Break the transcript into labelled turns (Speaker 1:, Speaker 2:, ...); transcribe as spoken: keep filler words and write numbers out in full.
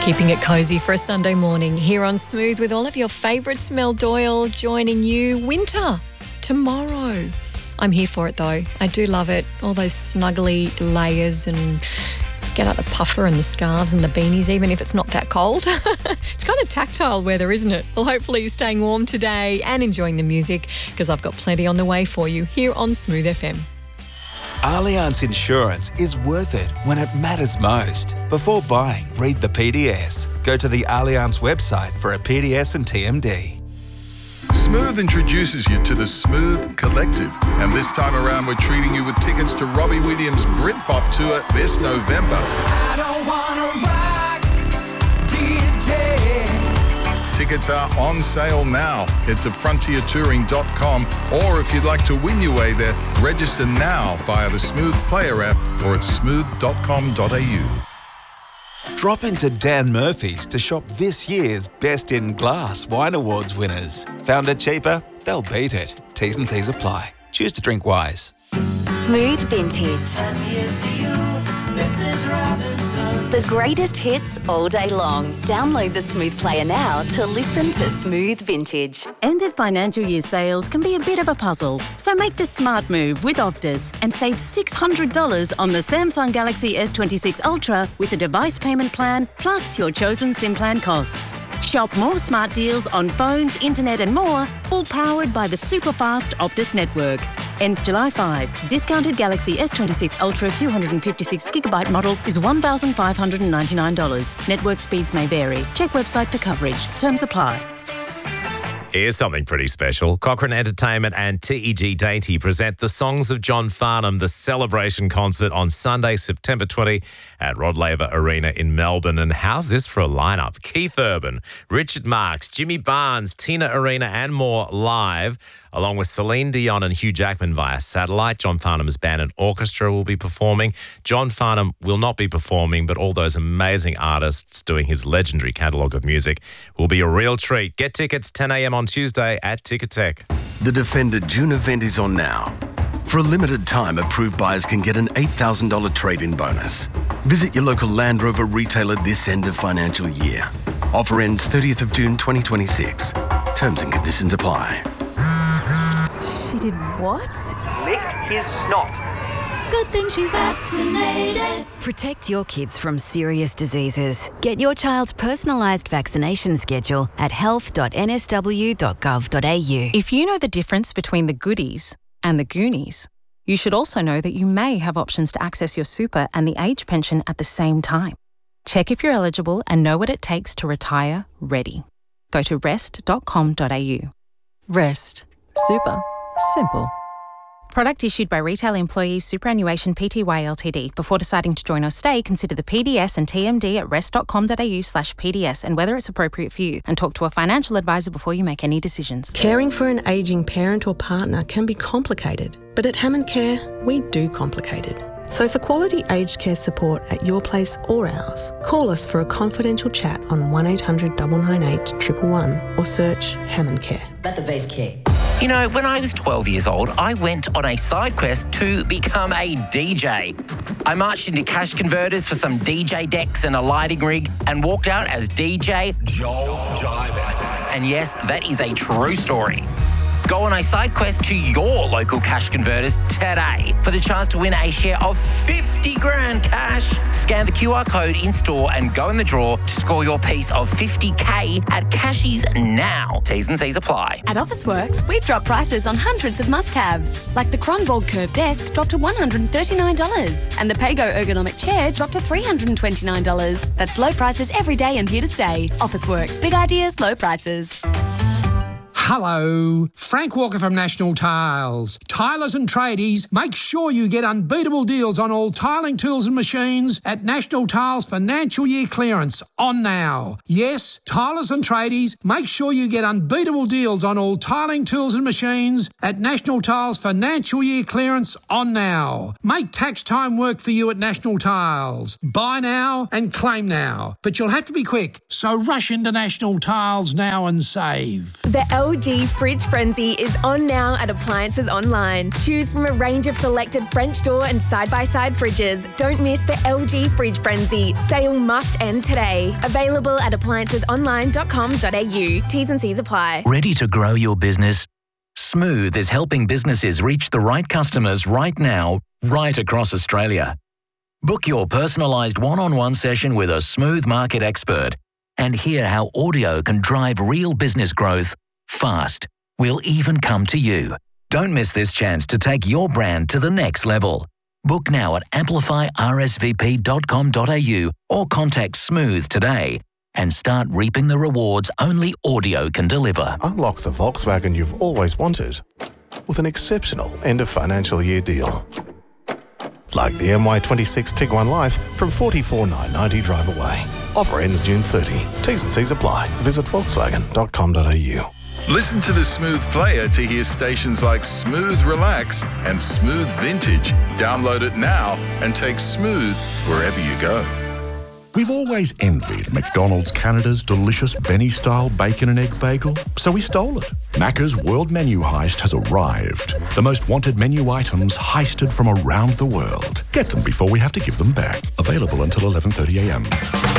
Speaker 1: Keeping it cosy for a Sunday morning here on Smooth with all of your favourites. Mel Doyle joining you. Winter tomorrow. I'm here for it though. I do love it. All those snuggly layers and get out the puffer and the scarves and the beanies, even if it's not that cold. It's kind of tactile weather, isn't it? Well, hopefully you're staying warm today and enjoying the music because I've got plenty on the way for you here on Smooth F M.
Speaker 2: Allianz Insurance is worth it when it matters most. Before buying, read the P D S. Go to the Allianz website for a P D S and T M D.
Speaker 3: Smooth introduces you to the Smooth Collective. And this time around, we're treating you with tickets to Robbie Williams' Britpop tour this November.
Speaker 4: I don't wanna rock, D J.
Speaker 3: Tickets are on sale now. Head to frontier touring dot com, or if you'd like to win your way there, register now via the Smooth Player app or at smooth dot com dot a u.
Speaker 2: Drop into Dan Murphy's to shop this year's Best in Glass Wine Awards winners. Found it cheaper? They'll beat it. T's and C's apply. Choose to drink wise.
Speaker 5: Smooth Vintage. The greatest hits all day long. Download the Smooth Player now to listen to Smooth Vintage.
Speaker 6: End of financial year sales can be a bit of a puzzle, so make the smart move with Optus and save six hundred dollars on the Samsung Galaxy S twenty-six Ultra with a device payment plan plus your chosen SIM plan costs. Shop more smart deals on phones, internet and more, all powered by the super fast Optus network. Ends July fifth. Discounted Galaxy S twenty-six Ultra two hundred fifty-six gigabyte model is one thousand five hundred ninety-nine dollars. Network speeds may vary. Check website for coverage. Terms apply.
Speaker 7: Here's something pretty special. Cochrane Entertainment and T E G Dainty present the Songs of John Farnham, the celebration concert on Sunday, September twentieth at Rod Laver Arena in Melbourne. And how's this for a lineup? Keith Urban, Richard Marx, Jimmy Barnes, Tina Arena and more live, along with Celine Dion and Hugh Jackman via satellite. John Farnham's band and orchestra will be performing. John Farnham will not be performing, but all those amazing artists doing his legendary catalogue of music will be a real treat. Get tickets ten a.m. on Tuesday at Ticketek.
Speaker 8: The Defender June event is on now. For a limited time, approved buyers can get an eight thousand dollars trade-in bonus. Visit your local Land Rover retailer this end of financial year. Offer ends thirtieth of June twenty twenty-six. Terms and conditions apply.
Speaker 9: She did what?
Speaker 10: Licked his snot.
Speaker 9: Good thing she's vaccinated.
Speaker 11: Protect your kids from serious diseases. Get your child's personalised vaccination schedule at health dot n s w dot gov dot a u.
Speaker 12: If you know the difference between the goodies and the Goonies, you should also know that you may have options to access your super and the age pension at the same time. Check if you're eligible and know what it takes to retire ready. Go to rest dot com dot a u.
Speaker 13: Rest. Super. Simple.
Speaker 12: Product issued by retail employees Superannuation Pty Ltd. Before deciding to join or stay, consider the P D S and T M D at rest dot com dot a u slash P D S and whether it's appropriate for you, and talk to a financial advisor before you make any decisions.
Speaker 13: Caring for an ageing parent or partner can be complicated, but at Hammond Care, we do complicate it. So for quality aged care support at your place or ours, call us for a confidential chat on one eight hundred nine nine eight one one one or search Hammond Care.
Speaker 14: Let the bass kick. You know, when I was twelve years old, I went on a side quest to become a D J. I marched into cash converters for some D J decks and a lighting rig and walked out as D J Joel Jiven. And yes, that is a true story. Go on a side quest to your local cash converters today for the chance to win a share of fifty grand cash. Scan the Q R code in store and go in the draw to score your piece of fifty K at Cashies now. T's and C's apply.
Speaker 15: At Officeworks, we've dropped prices on hundreds of must-haves, like the Cronvold Curve Desk dropped to one hundred thirty-nine dollars and the Pago Ergonomic Chair dropped to three hundred twenty-nine dollars. That's low prices every day and here to stay. Officeworks, big ideas, low prices.
Speaker 16: Hello, Frank Walker from National Tiles. Tilers and tradies, make sure you get unbeatable deals on all tiling tools and machines at National Tiles Financial Year Clearance on now. Yes, tilers and tradies, make sure you get unbeatable deals on all tiling tools and machines at National Tiles Financial Year Clearance on now. Make tax time work for you at National Tiles. Buy now and claim now, but you'll have to be quick, so rush into National Tiles now and save.
Speaker 17: The L G Fridge Frenzy is on now at Appliances Online. Choose from a range of selected French door and side-by-side fridges. Don't miss the L G Fridge Frenzy. Sale must end today. Available at appliances online dot com dot a u. T's and C's apply.
Speaker 18: Ready to grow your business? Smooth is helping businesses reach the right customers right now, right across Australia. Book your personalised one-on-one session with a Smooth market expert and hear how audio can drive real business growth fast. We'll even come to you. Don't miss this chance to take your brand to the next level. Book now at amplify r s v p dot com dot a u or contact Smooth today and start reaping the rewards only audio can deliver.
Speaker 19: Unlock the Volkswagen you've always wanted with an exceptional end of financial year deal. Like the M Y twenty-six Tiguan Life from forty-four thousand nine hundred ninety drive away. Offer ends June thirtieth. T's and C's apply. Visit volkswagen dot com dot a u.
Speaker 3: Listen to the Smooth Player to hear stations like Smooth Relax and Smooth Vintage. Download it now and take Smooth wherever you go.
Speaker 20: We've always envied McDonald's Canada's delicious Benny-style bacon and egg bagel, so we stole it. Macca's World Menu Heist has arrived. The most wanted menu items heisted from around the world. Get them before we have to give them back. Available until eleven thirty a m.